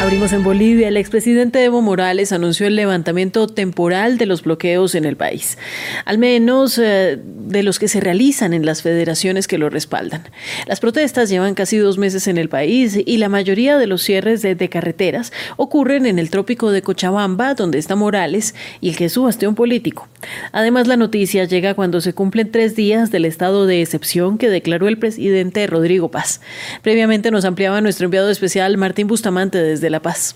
Abrimos en Bolivia. El expresidente Evo Morales anunció el levantamiento temporal de los bloqueos en el país, al menos de los que se realizan en las federaciones que lo respaldan. Las protestas llevan casi 2 meses en el país y la mayoría de los cierres de carreteras ocurren en el trópico de Cochabamba, donde está Morales y el que es su bastión político. Además, la noticia llega cuando se cumplen 3 días del estado de excepción que declaró el presidente Rodrigo Paz. Previamente nos ampliaba nuestro enviado especial Martín Bustamante desde La Paz.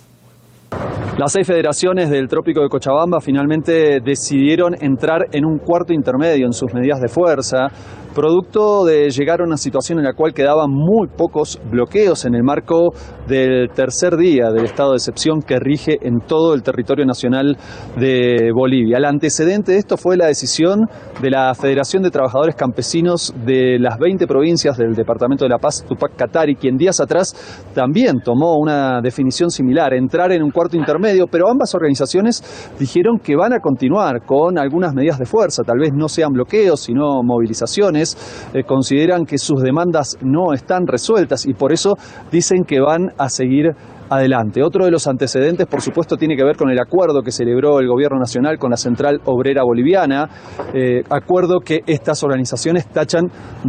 Las 6 federaciones del trópico de Cochabamba finalmente decidieron entrar en un cuarto intermedio en sus medidas de fuerza, producto de llegar a una situación en la cual quedaban muy pocos bloqueos en el marco del tercer día del estado de excepción que rige en todo el territorio nacional de Bolivia. El antecedente de esto fue la decisión de la Federación de Trabajadores Campesinos de las 20 provincias del departamento de La Paz, Tupac Katari, quien días atrás también tomó una definición similar, entrar en un cuarto intermedio, pero ambas organizaciones dijeron que van a continuar con algunas medidas de fuerza, tal vez no sean bloqueos, sino movilizaciones. Consideran que sus demandas no están resueltas y por eso dicen que van a seguir adelante. Otro de los antecedentes, por supuesto, tiene que ver con el acuerdo que celebró el Gobierno Nacional con la Central Obrera Boliviana, acuerdo que estas organizaciones tachan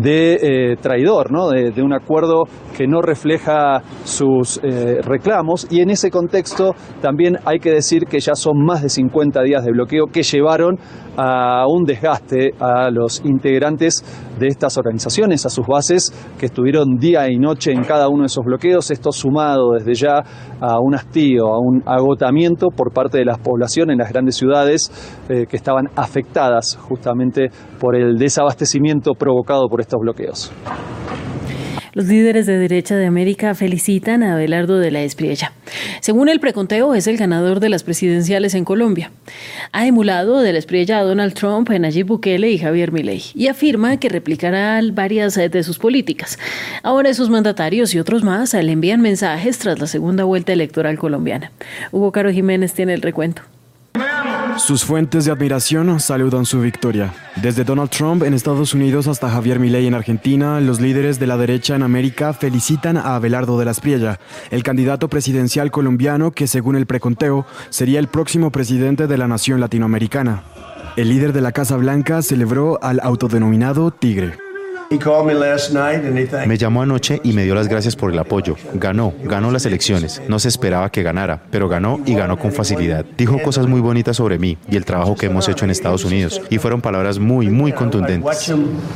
de traidor, ¿no? De un acuerdo que no refleja sus reclamos, y en ese contexto también hay que decir que ya son más de 50 días de bloqueo que llevaron a un desgaste a los integrantes de estas organizaciones, a sus bases, que estuvieron día y noche en cada uno de esos bloqueos. Esto sumado desde ya a un hastío, a un agotamiento por parte de la población en las grandes ciudades que estaban afectadas justamente por el desabastecimiento provocado por estos bloqueos. Los líderes de derecha de América felicitan a Abelardo de la Espriella. Según el preconteo, es el ganador de las presidenciales en Colombia. Ha emulado de la Espriella a Donald Trump, Nayib Bukele y Javier Milei, y afirma que replicará varias de sus políticas. Ahora esos mandatarios y otros más le envían mensajes tras la segunda vuelta electoral colombiana. Hugo Caro Jiménez tiene el recuento. Sus fuentes de admiración saludan su victoria. Desde Donald Trump en Estados Unidos hasta Javier Milei en Argentina, los líderes de la derecha en América felicitan a Abelardo de la Espriella, el candidato presidencial colombiano que, según el preconteo, sería el próximo presidente de la nación latinoamericana. El líder de la Casa Blanca celebró al autodenominado Tigre. Me llamó anoche y me dio las gracias por el apoyo. Ganó las elecciones. No se esperaba que ganara, pero ganó y ganó con facilidad. Dijo cosas muy bonitas sobre mí y el trabajo que hemos hecho en Estados Unidos, y fueron palabras muy, muy contundentes.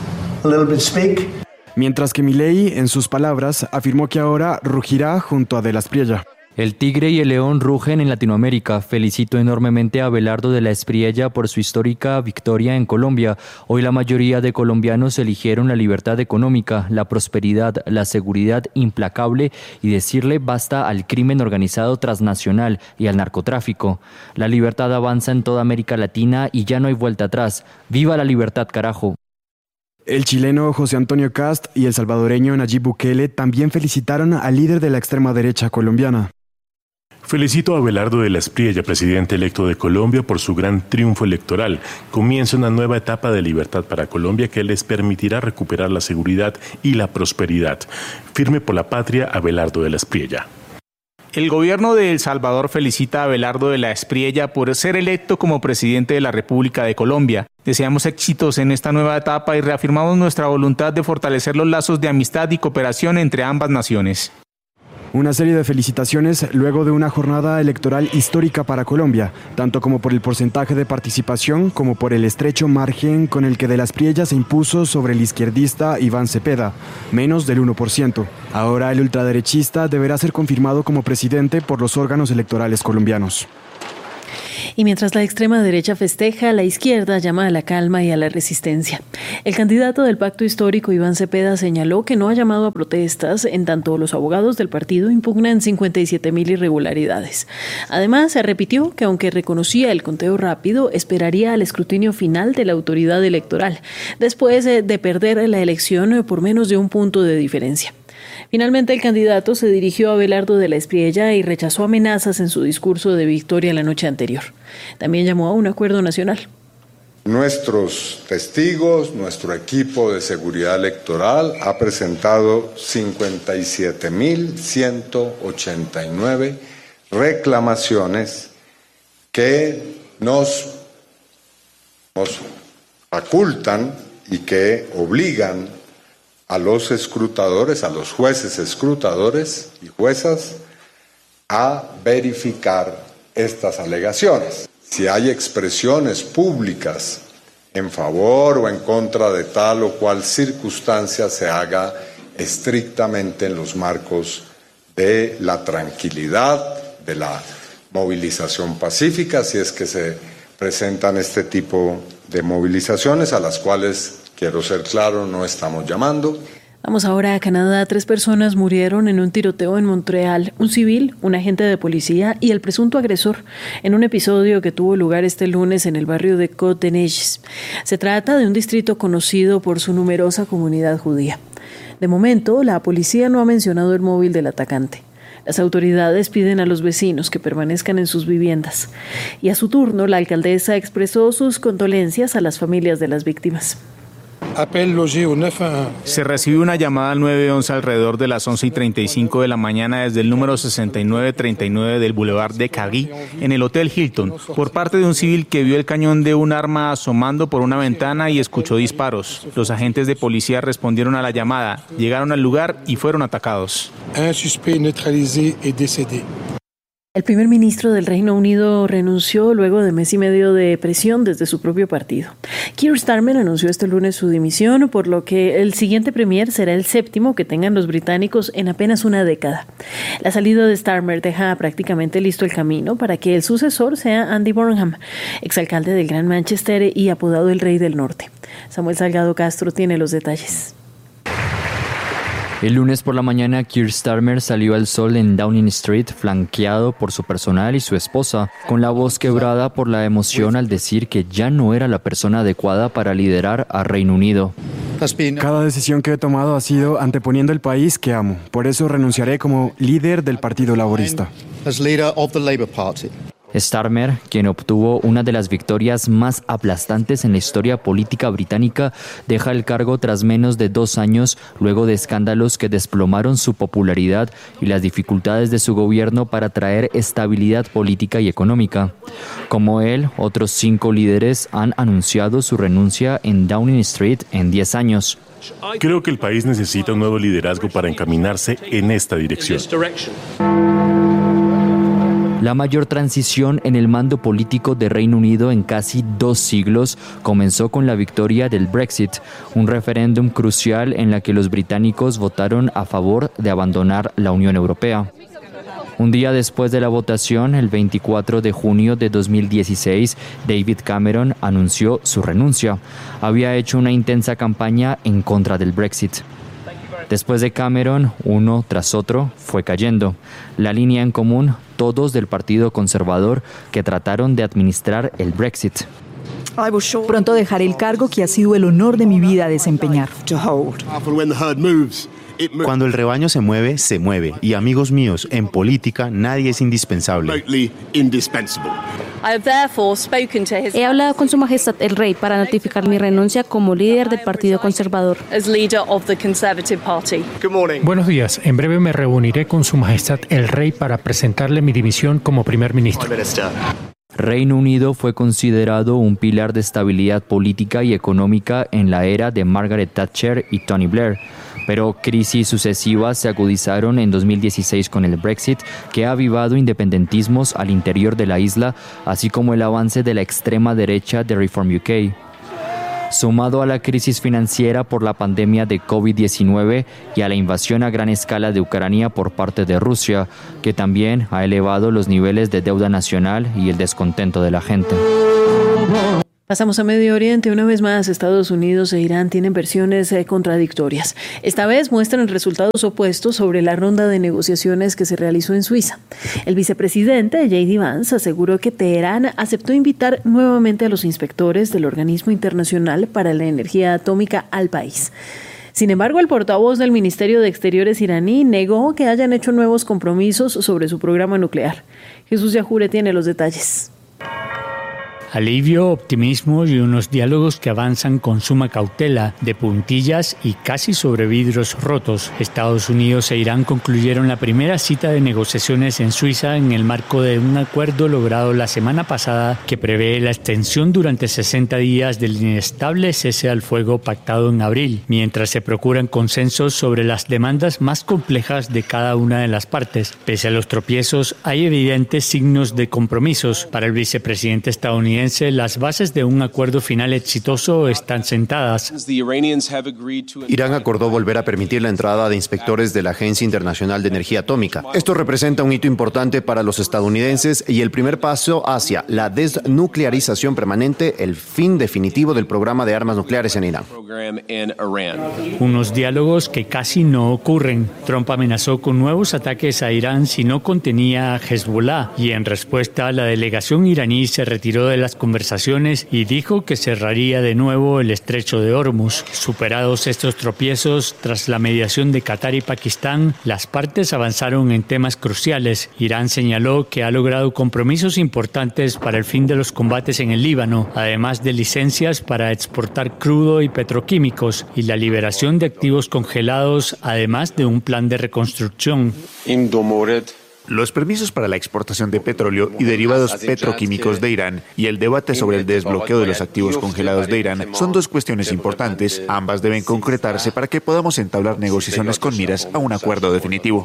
Mientras que Milei, en sus palabras, afirmó que ahora rugirá junto a de la Espriella. El tigre y el león rugen en Latinoamérica. Felicito enormemente a Abelardo de la Espriella por su histórica victoria en Colombia. Hoy la mayoría de colombianos eligieron la libertad económica, la prosperidad, la seguridad implacable y decirle basta al crimen organizado transnacional y al narcotráfico. La libertad avanza en toda América Latina y ya no hay vuelta atrás. ¡Viva la libertad, carajo! El chileno José Antonio Kast y el salvadoreño Nayib Bukele también felicitaron al líder de la extrema derecha colombiana. Felicito a Abelardo de la Espriella, presidente electo de Colombia, por su gran triunfo electoral. Comienza una nueva etapa de libertad para Colombia que les permitirá recuperar la seguridad y la prosperidad. Firme por la patria, Abelardo de la Espriella. El gobierno de El Salvador felicita a Abelardo de la Espriella por ser electo como presidente de la República de Colombia. Deseamos éxitos en esta nueva etapa y reafirmamos nuestra voluntad de fortalecer los lazos de amistad y cooperación entre ambas naciones. Una serie de felicitaciones luego de una jornada electoral histórica para Colombia, tanto como por el porcentaje de participación como por el estrecho margen con el que de la Espriella se impuso sobre el izquierdista Iván Cepeda, menos del 1%. Ahora el ultraderechista deberá ser confirmado como presidente por los órganos electorales colombianos. Y mientras la extrema derecha festeja, la izquierda llama a la calma y a la resistencia. El candidato del Pacto Histórico, Iván Cepeda, señaló que no ha llamado a protestas en tanto los abogados del partido impugnan 57.000 irregularidades. Además, se repitió que aunque reconocía el conteo rápido, esperaría al escrutinio final de la autoridad electoral, después de perder la elección por menos de 1 punto de diferencia. Finalmente, el candidato se dirigió a Abelardo de la Espriella y rechazó amenazas en su discurso de victoria la noche anterior. También llamó a un acuerdo nacional. Nuestros testigos, nuestro equipo de seguridad electoral ha presentado 57.189 reclamaciones que nos facultan y que obligan a los escrutadores, a los jueces escrutadores y juezas, a verificar estas alegaciones. Si hay expresiones públicas en favor o en contra de tal o cual circunstancia, se haga estrictamente en los marcos de la tranquilidad, de la movilización pacífica, si es que se presentan este tipo de movilizaciones, a las cuales, quiero ser claro, no estamos llamando. Vamos ahora a Canadá. 3 personas murieron en un tiroteo en Montreal, un civil, un agente de policía y el presunto agresor, en un episodio que tuvo lugar este lunes en el barrio de Côte-des-Neiges. Se trata de un distrito conocido por su numerosa comunidad judía. De momento, la policía no ha mencionado el móvil del atacante. Las autoridades piden a los vecinos que permanezcan en sus viviendas. Y a su turno, la alcaldesa expresó sus condolencias a las familias de las víctimas. Se recibió una llamada al 911 alrededor de las 11:35 de la mañana desde el número 6939 del Boulevard de Cagui, en el Hotel Hilton, por parte de un civil que vio el cañón de un arma asomando por una ventana y escuchó disparos. Los agentes de policía respondieron a la llamada, llegaron al lugar y fueron atacados. El primer ministro del Reino Unido renunció luego de mes y medio de presión desde su propio partido. Keir Starmer anunció este lunes su dimisión, por lo que el siguiente premier será el 7º que tengan los británicos en apenas una década. La salida de Starmer deja prácticamente listo el camino para que el sucesor sea Andy Burnham, exalcalde del Gran Manchester y apodado el Rey del Norte. Samuel Salgado Castro tiene los detalles. El lunes por la mañana, Keir Starmer salió al sol en Downing Street, flanqueado por su personal y su esposa, con la voz quebrada por la emoción al decir que ya no era la persona adecuada para liderar a Reino Unido. Cada decisión que he tomado ha sido anteponiendo el país que amo. Por eso renunciaré como líder del Partido Laborista. Starmer, quien obtuvo una de las victorias más aplastantes en la historia política británica, deja el cargo tras menos de 2 años, luego de escándalos que desplomaron su popularidad y las dificultades de su gobierno para traer estabilidad política y económica. Como él, otros 5 líderes han anunciado su renuncia en Downing Street en 10 años. Creo que el país necesita un nuevo liderazgo para encaminarse en esta dirección. La mayor transición en el mando político de Reino Unido en casi 2 siglos comenzó con la victoria del Brexit, un referéndum crucial en la que los británicos votaron a favor de abandonar la Unión Europea. Un día después de la votación, el 24 de junio de 2016, David Cameron anunció su renuncia. Había hecho una intensa campaña en contra del Brexit. Después de Cameron, uno tras otro fue cayendo. La línea en común, todos del Partido Conservador que trataron de administrar el Brexit. Pronto dejaré el cargo que ha sido el honor de mi vida desempeñar. Cuando el rebaño se mueve, y amigos míos, en política nadie es indispensable. He hablado con Su Majestad el Rey para notificar mi renuncia como líder del Partido Conservador. Buenos días. En breve me reuniré con Su Majestad el Rey para presentarle mi dimisión como primer ministro. Reino Unido fue considerado un pilar de estabilidad política y económica en la era de Margaret Thatcher y Tony Blair, pero crisis sucesivas se agudizaron en 2016 con el Brexit, que ha avivado independentismos al interior de la isla, así como el avance de la extrema derecha de Reform UK. Sumado a la crisis financiera por la pandemia de COVID-19 y a la invasión a gran escala de Ucrania por parte de Rusia, que también ha elevado los niveles de deuda nacional y el descontento de la gente. Pasamos a Medio Oriente. Una vez más, Estados Unidos e Irán tienen versiones contradictorias. Esta vez muestran resultados opuestos sobre la ronda de negociaciones que se realizó en Suiza. El vicepresidente J.D. Vance aseguró que Teherán aceptó invitar nuevamente a los inspectores del Organismo Internacional para la Energía Atómica al país. Sin embargo, el portavoz del Ministerio de Exteriores iraní negó que hayan hecho nuevos compromisos sobre su programa nuclear. Jesús Yajure tiene los detalles. Alivio, optimismo y unos diálogos que avanzan con suma cautela, de puntillas y casi sobre vidrios rotos. Estados Unidos e Irán concluyeron la primera cita de negociaciones en Suiza en el marco de un acuerdo logrado la semana pasada que prevé la extensión durante 60 días del inestable cese al fuego pactado en abril, mientras se procuran consensos sobre las demandas más complejas de cada una de las partes. Pese a los tropiezos, hay evidentes signos de compromisos. Para el vicepresidente estadounidense, las bases de un acuerdo final exitoso están sentadas. Irán acordó volver a permitir la entrada de inspectores de la Agencia Internacional de Energía Atómica. Esto representa un hito importante para los estadounidenses y el primer paso hacia la desnuclearización permanente, el fin definitivo del programa de armas nucleares en Irán. Unos diálogos que casi no ocurren. Trump amenazó con nuevos ataques a Irán si no contenía a Hezbollah y en respuesta la delegación iraní se retiró de las conversaciones y dijo que cerraría de nuevo el estrecho de Hormuz. Superados estos tropiezos, tras la mediación de Qatar y Pakistán, las partes avanzaron en temas cruciales. Irán señaló que ha logrado compromisos importantes para el fin de los combates en el Líbano, además de licencias para exportar crudo y petroquímicos y la liberación de activos congelados, además de un plan de reconstrucción. Los permisos para la exportación de petróleo y derivados petroquímicos de Irán y el debate sobre el desbloqueo de los activos congelados de Irán son dos cuestiones importantes. Ambas deben concretarse para que podamos entablar negociaciones con miras a un acuerdo definitivo.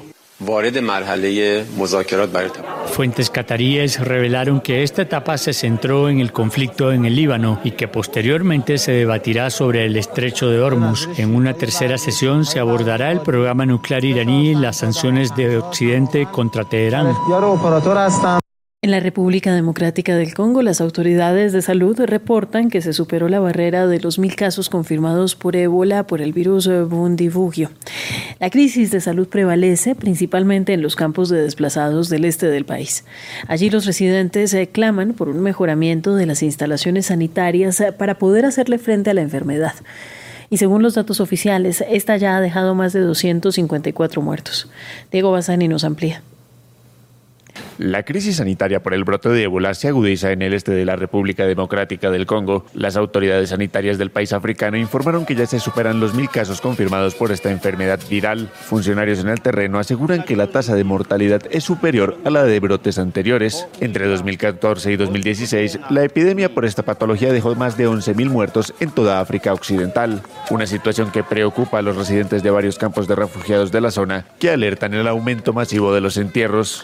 Fuentes cataríes revelaron que esta etapa se centró en el conflicto en el Líbano y que posteriormente se debatirá sobre el estrecho de Hormuz. En una tercera sesión se abordará el programa nuclear iraní y las sanciones de Occidente contra Teherán. En la República Democrática del Congo, las autoridades de salud reportan que se superó la barrera de los 1.000 casos confirmados por ébola por el virus Bundibugyo. La crisis de salud prevalece principalmente en los campos de desplazados del este del país. Allí los residentes claman por un mejoramiento de las instalaciones sanitarias para poder hacerle frente a la enfermedad. Y según los datos oficiales, esta ya ha dejado más de 254 muertos. Diego Bassani nos amplía. La crisis sanitaria por el brote de ébola se agudiza en el este de la República Democrática del Congo. Las autoridades sanitarias del país africano informaron que ya se superan los 1.000 casos confirmados por esta enfermedad viral. Funcionarios en el terreno aseguran que la tasa de mortalidad es superior a la de brotes anteriores. Entre 2014 y 2016, la epidemia por esta patología dejó más de 11.000 muertos en toda África Occidental. Una situación que preocupa a los residentes de varios campos de refugiados de la zona, que alertan el aumento masivo de los entierros.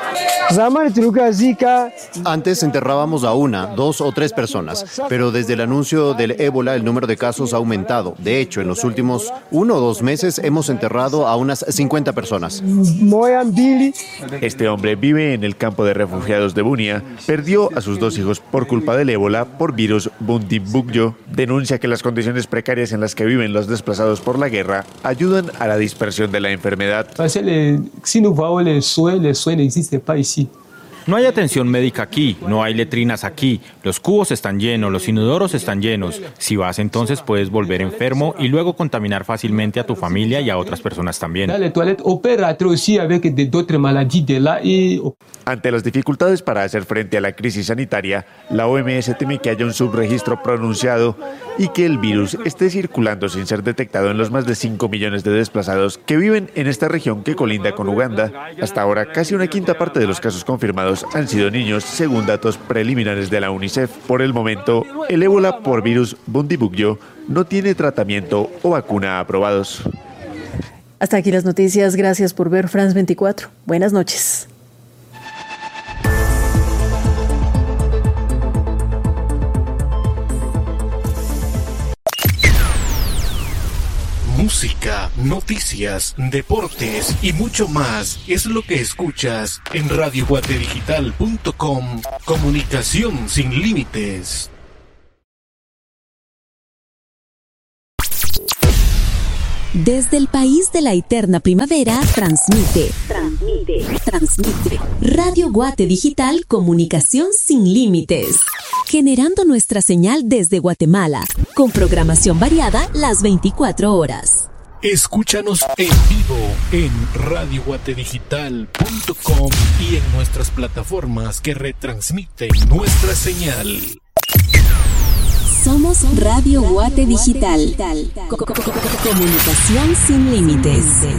Antes enterrábamos a 1, 2 o 3 personas, pero desde el anuncio del ébola el número de casos ha aumentado. De hecho, en los últimos 1 o 2 meses hemos enterrado a unas 50 personas. Este hombre vive en el campo de refugiados de Bunia. Perdió a sus 2 hijos por culpa del ébola por virus Bundibugyo. Denuncia que las condiciones precarias en las que viven los desplazados por la guerra ayudan a la dispersión de la enfermedad. No hay atención médica aquí, no hay letrinas aquí, los cubos están llenos, los inodoros están llenos. Si vas entonces puedes volver enfermo y luego contaminar fácilmente a tu familia y a otras personas también. Ante las dificultades para hacer frente a la crisis sanitaria, la OMS teme que haya un subregistro pronunciado y que el virus esté circulando sin ser detectado en los más de 5 millones de desplazados que viven en esta región que colinda con Uganda. Hasta ahora, casi 1/5 parte de los casos confirmados han sido niños, según datos preliminares de la UNICEF. Por el momento, el ébola por virus Bundibugyo no tiene tratamiento o vacuna aprobados. Hasta aquí las noticias. Gracias por ver France 24. Buenas noches. Música, noticias, deportes y mucho más es lo que escuchas en radioguatedigital.com. Comunicación sin límites. Desde el país de la eterna primavera, transmite. Radio Guate Digital, comunicación sin límites. Generando nuestra señal desde Guatemala, con programación variada las 24 horas. Escúchanos en vivo en radioguatedigital.com y en nuestras plataformas que retransmiten nuestra señal. Somos Radio Guate Digital. Comunicación sin límites.